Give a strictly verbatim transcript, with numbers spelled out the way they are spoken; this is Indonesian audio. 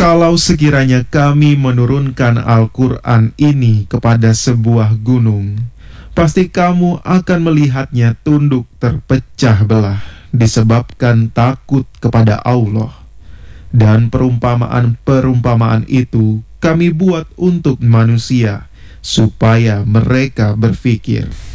Kalau sekiranya kami menurunkan Al-Quran ini kepada sebuah gunung, pasti kamu akan melihatnya tunduk terpecah belah disebabkan takut kepada Allah. Dan perumpamaan-perumpamaan itu kami buat untuk manusia, supaya mereka berpikir.